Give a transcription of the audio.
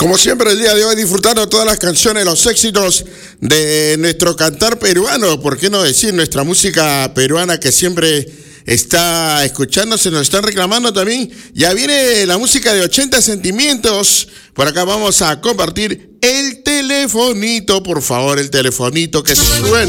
Como siempre, el día de hoy disfrutando todas las canciones, los éxitos de nuestro cantar peruano, ¿por qué no decir nuestra música peruana que siempre está escuchándose, nos están reclamando también? Ya viene la música de 80 sentimientos. Por acá vamos a compartir el telefonito, por favor, el telefonito que suena.